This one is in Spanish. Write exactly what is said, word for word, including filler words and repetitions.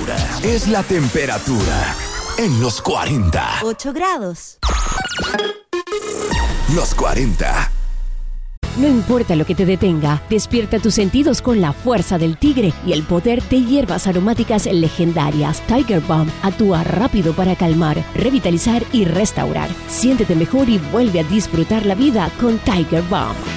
temperatura. Es la temperatura en los cuarenta. ocho grados. Los cuarenta. No importa lo que te detenga, despierta tus sentidos con la fuerza del tigre y el poder de hierbas aromáticas legendarias. Tiger Balm actúa rápido para calmar, revitalizar y restaurar. Siéntete mejor y vuelve a disfrutar la vida con Tiger Balm.